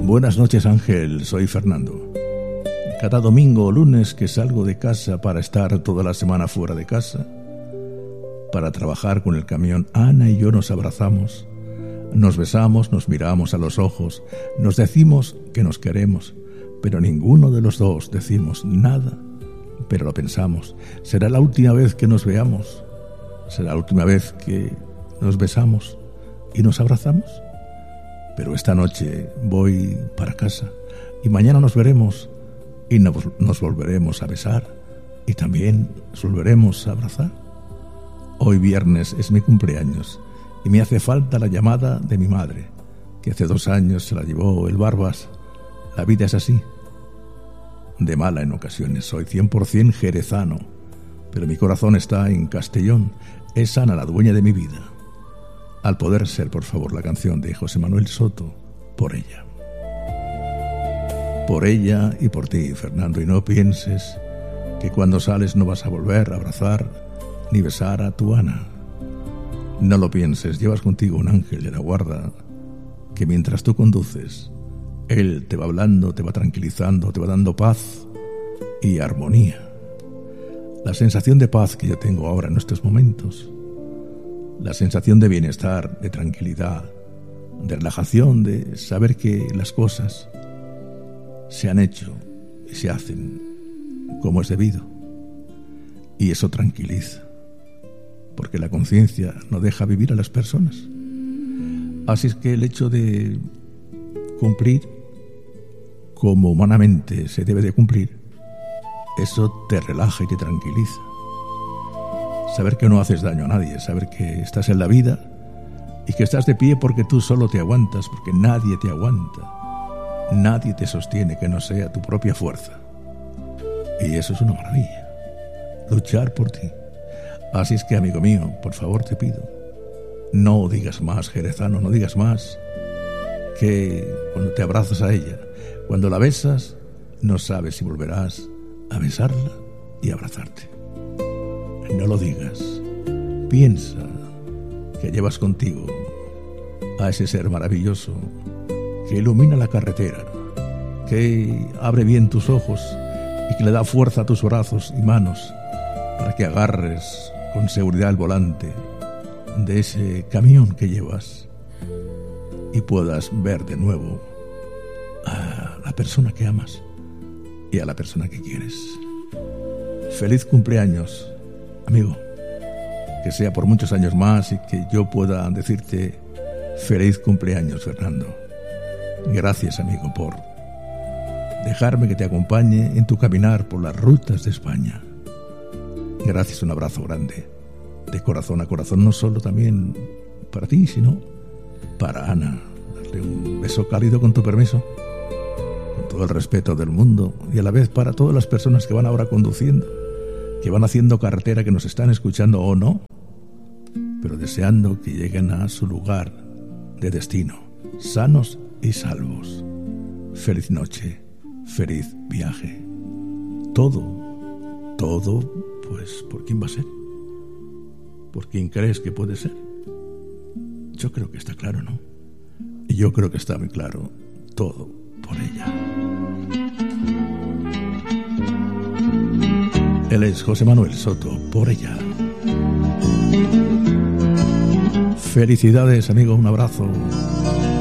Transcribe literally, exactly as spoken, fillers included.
Buenas noches, Ángel, soy Fernando. Cada domingo o lunes que salgo de casa para estar toda la semana fuera de casa, para trabajar con el camión, Ana y yo nos abrazamos, nos besamos, nos miramos a los ojos, nos decimos que nos queremos, pero ninguno de los dos decimos nada, pero lo pensamos. ¿Será la última vez que nos veamos? ¿Será la última vez que nos besamos y nos abrazamos? Pero esta noche voy para casa y mañana nos veremos y nos, nos volveremos a besar y también nos volveremos a abrazar. Hoy viernes es mi cumpleaños y me hace falta la llamada de mi madre, que hace dos años se la llevó el Barbas. La vida es así, de mala en ocasiones. Soy cien por ciento jerezano, pero mi corazón está en Castellón. Es Ana la dueña de mi vida. Al poder ser, por favor, la canción de José Manuel Soto, Por ella. Por ella y por ti, Fernando, y no pienses que cuando sales no vas a volver a abrazar ni besar a tu Ana. No lo pienses, llevas contigo un ángel de la guarda que mientras tú conduces, él te va hablando, te va tranquilizando, te va dando paz y armonía. La sensación de paz que yo tengo ahora en estos momentos, la sensación de bienestar, de tranquilidad, de relajación, de saber que las cosas se han hecho y se hacen como es debido. Y eso tranquiliza, porque la conciencia no deja vivir a las personas. Así es que el hecho de cumplir como humanamente se debe de cumplir, eso te relaja y te tranquiliza. Saber que no haces daño a nadie, saber que estás en la vida y que estás de pie porque tú solo te aguantas, porque nadie te aguanta, nadie te sostiene que no sea tu propia fuerza. Y eso es una maravilla, luchar por ti. Así es que, amigo mío, por favor te pido, no digas más, jerezano, no digas más, que cuando te abrazas a ella, cuando la besas, no sabes si volverás a besarla y abrazarte. No lo digas. Piensa que llevas contigo a ese ser maravilloso que ilumina la carretera, que abre bien tus ojos y que le da fuerza a tus brazos y manos para que agarres con seguridad el volante de ese camión que llevas y puedas ver de nuevo a la persona que amas y a la persona que quieres. Feliz cumpleaños, amigo, que sea por muchos años más y que yo pueda decirte feliz cumpleaños, Fernando. Gracias, amigo, por dejarme que te acompañe en tu caminar por las rutas de España. Gracias, un abrazo grande, de corazón a corazón, no solo también para ti, sino para Ana. Darle un beso cálido con tu permiso, con todo el respeto del mundo y a la vez para todas las personas que van ahora conduciendo, que van haciendo carretera, que nos están escuchando o no, pero deseando que lleguen a su lugar de destino, sanos y salvos. Feliz noche, feliz viaje. Todo, todo, pues, ¿por quién va a ser? ¿Por quién crees que puede ser? Yo creo que está claro, ¿no? Y yo creo que está muy claro, todo por ella. Él es José Manuel Soto, Por ella. Felicidades, amigo, un abrazo.